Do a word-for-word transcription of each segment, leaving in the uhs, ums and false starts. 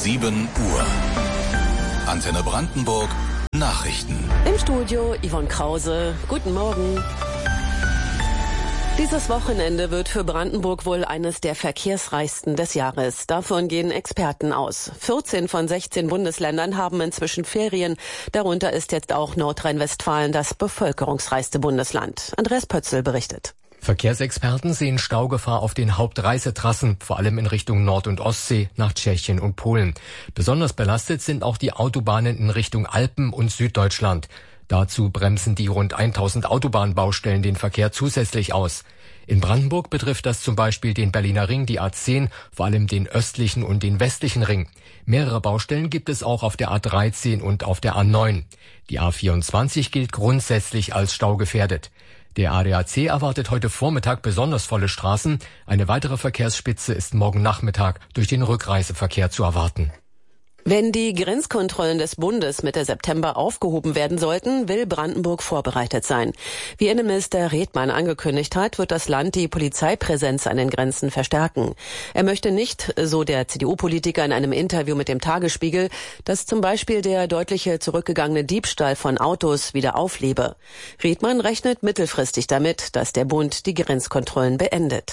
sieben Uhr. Antenne Brandenburg, Nachrichten. Im Studio Yvonne Krause. Guten Morgen. Dieses Wochenende wird für Brandenburg wohl eines der verkehrsreichsten des Jahres. Davon gehen Experten aus. vierzehn von sechzehn Bundesländern haben inzwischen Ferien. Darunter ist jetzt auch Nordrhein-Westfalen das bevölkerungsreichste Bundesland. Andreas Pötzl berichtet. Verkehrsexperten sehen Staugefahr auf den Hauptreisetrassen, vor allem in Richtung Nord- und Ostsee, nach Tschechien und Polen. Besonders belastet sind auch die Autobahnen in Richtung Alpen und Süddeutschland. Dazu bremsen die rund tausend Autobahnbaustellen den Verkehr zusätzlich aus. In Brandenburg betrifft das zum Beispiel den Berliner Ring, die A zehn, vor allem den östlichen und den westlichen Ring. Mehrere Baustellen gibt es auch auf der A dreizehn und auf der A neun. Die A vierundzwanzig gilt grundsätzlich als staugefährdet. Der A D A C erwartet heute Vormittag besonders volle Straßen. Eine weitere Verkehrsspitze ist morgen Nachmittag durch den Rückreiseverkehr zu erwarten. Wenn die Grenzkontrollen des Bundes Mitte September aufgehoben werden sollten, will Brandenburg vorbereitet sein. Wie Innenminister Redmann angekündigt hat, wird das Land die Polizeipräsenz an den Grenzen verstärken. Er möchte nicht, so der C D U-Politiker in einem Interview mit dem Tagesspiegel, dass zum Beispiel der deutliche zurückgegangene Diebstahl von Autos wieder auflebe. Redmann rechnet mittelfristig damit, dass der Bund die Grenzkontrollen beendet.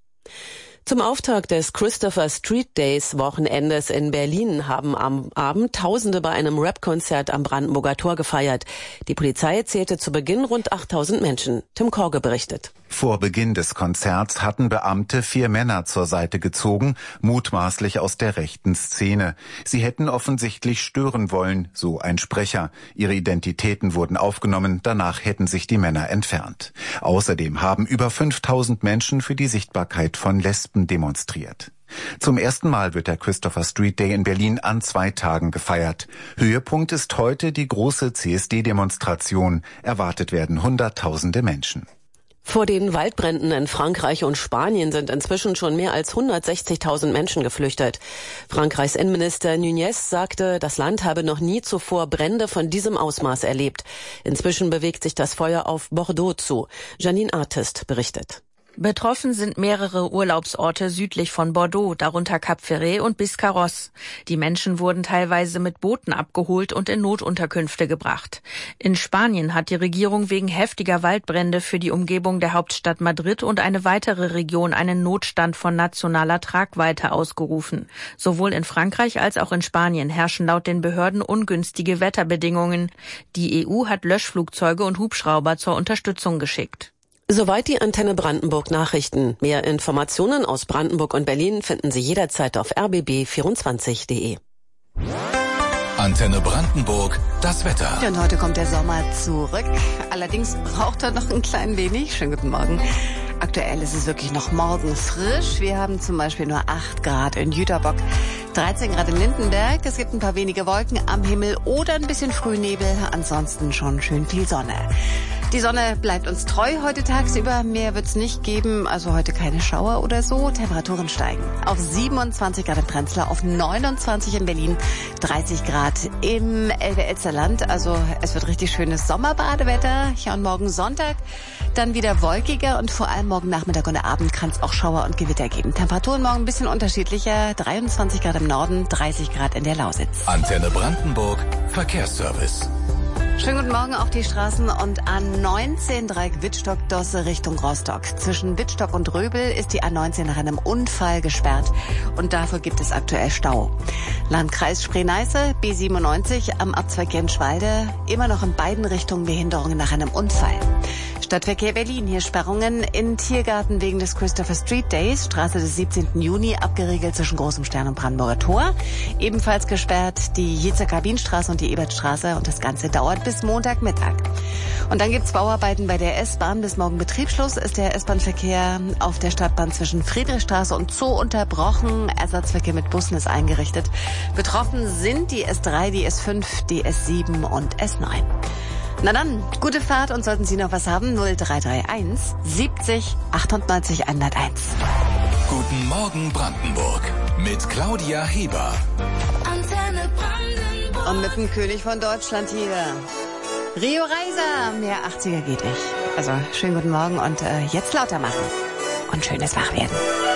Zum Auftakt des Christopher Street Days Wochenendes in Berlin haben am Abend Tausende bei einem Rap-Konzert am Brandenburger Tor gefeiert. Die Polizei zählte zu Beginn rund achttausend Menschen. Tim Korge berichtet. Vor Beginn des Konzerts hatten Beamte vier Männer zur Seite gezogen, mutmaßlich aus der rechten Szene. Sie hätten offensichtlich stören wollen, so ein Sprecher. Ihre Identitäten wurden aufgenommen, danach hätten sich die Männer entfernt. Außerdem haben über fünftausend Menschen für die Sichtbarkeit von Lesben demonstriert. Zum ersten Mal wird der Christopher Street Day in Berlin an zwei Tagen gefeiert. Höhepunkt ist heute die große C S D-Demonstration. Erwartet werden Hunderttausende Menschen. Vor den Waldbränden in Frankreich und Spanien sind inzwischen schon mehr als hundertsechzigtausend Menschen geflüchtet. Frankreichs Innenminister Nunez sagte, das Land habe noch nie zuvor Brände von diesem Ausmaß erlebt. Inzwischen bewegt sich das Feuer auf Bordeaux zu. Janine Artist berichtet. Betroffen sind mehrere Urlaubsorte südlich von Bordeaux, darunter Cap Ferret und Biscarrosse. Die Menschen wurden teilweise mit Booten abgeholt und in Notunterkünfte gebracht. In Spanien hat die Regierung wegen heftiger Waldbrände für die Umgebung der Hauptstadt Madrid und eine weitere Region einen Notstand von nationaler Tragweite ausgerufen. Sowohl in Frankreich als auch in Spanien herrschen laut den Behörden ungünstige Wetterbedingungen. Die E U hat Löschflugzeuge und Hubschrauber zur Unterstützung geschickt. Soweit die Antenne Brandenburg Nachrichten. Mehr Informationen aus Brandenburg und Berlin finden Sie jederzeit auf r b b vierundzwanzig punkt d e. Antenne Brandenburg, das Wetter. Ja, und heute kommt der Sommer zurück. Allerdings braucht er noch ein klein wenig. Schönen guten Morgen. Aktuell ist es wirklich noch morgenfrisch. Wir haben zum Beispiel nur acht Grad in Jüterbock, dreizehn Grad in Lindenberg. Es gibt ein paar wenige Wolken am Himmel oder ein bisschen Frühnebel. Ansonsten schon schön viel Sonne. Die Sonne bleibt uns treu heute tagsüber. Mehr wird's nicht geben, also heute keine Schauer oder so. Temperaturen steigen auf siebenundzwanzig Grad in Prenzlau, auf neunundzwanzig in Berlin, dreißig Grad im Elbe-Elster-Land. Also es wird richtig schönes Sommerbadewetter. Ja, und morgen Sonntag dann wieder wolkiger und vor allem morgen Nachmittag und Abend kann es auch Schauer und Gewitter geben. Temperaturen morgen ein bisschen unterschiedlicher. dreiundzwanzig Grad im Norden, dreißig Grad in der Lausitz. Antenne Brandenburg, Verkehrsservice. Schönen guten Morgen auf die Straßen und A neunzehn Dreieck Wittstock-Dosse Richtung Rostock. Zwischen Wittstock und Röbel ist die A neunzehn nach einem Unfall gesperrt und dafür gibt es aktuell Stau. Landkreis Spree-Neiße, B siebenundneunzig am Abzweig Genschwalde, immer noch in beiden Richtungen Behinderungen nach einem Unfall. Stadtverkehr Berlin, hier Sperrungen in Tiergarten wegen des Christopher Street Days, Straße des siebzehnten Juni, abgeriegelt zwischen Großem Stern und Brandenburger Tor. Ebenfalls gesperrt die Jezer-Kabinstraße und die Ebertstraße und das Ganze dauert bis Montagmittag. Und dann gibt's Bauarbeiten bei der S-Bahn. Bis morgen Betriebsschluss ist der S-Bahn-Verkehr auf der Stadtbahn zwischen Friedrichstraße und Zoo unterbrochen. Ersatzverkehr mit Bussen ist eingerichtet. Betroffen sind die S drei, die S fünf, die S sieben und S neun. Na dann, gute Fahrt und sollten Sie noch was haben, null drei drei eins siebzig achtundneunzig hunderteins. Guten Morgen Brandenburg mit Claudia Heber. Antenne Brandenburg. Und mit dem König von Deutschland hier. Rio Reiser, mehr achtziger geht nicht. Also, schönen guten Morgen und äh, jetzt lauter machen und schönes Wachwerden.